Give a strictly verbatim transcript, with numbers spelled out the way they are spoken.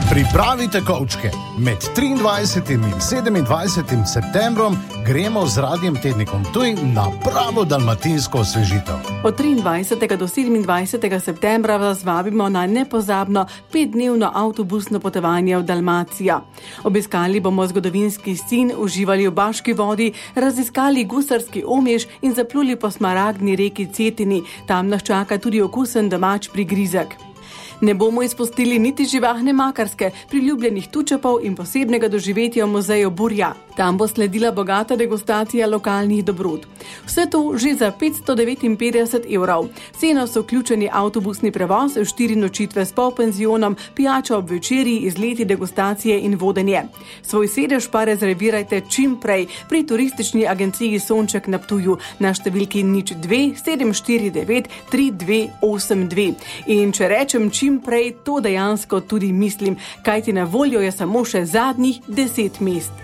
Pripravite kovčke. Med triindvajsetim in sedemindvajsetim septembrom gremo z Radiem Tednikom Ptuj na pravo dalmatinsko osvežitev. Od triindvajsetega do sedemindvajsetega septembra vas vabimo na nepozabno petdnevno avtobusno potovanje v Dalmacijo. Obiskali bomo zgodovinski sin, uživali v Baški vodi, raziskali gusarski omež in zapluli po smaragdni reki Cetini. Tam nas čaka tudi okusen domač prigrizek. Ne bomo izpustili niti živahne Makarske, priljubljenih tučepov in posebnega doživetja v muzeju Burja. Tam bo sledila bogata degustacija lokalnih dobrot. Vse to že za petsto devetinpetdeset evrov. Ceno so vključeni avtobusni prevoz, štiri nočitve s polpenzionom, pijača ob večerji, izleti, degustacije in vodenje. Svoj sedež pa rezervirajte čim prej pri turistični agenciji Sonček na Ptuju na številki nič dve sedem štiri devet tri dve osem dve. In če rečem čim prej, to dejansko tudi mislim, kajti na voljo je samo še zadnjih deset mest.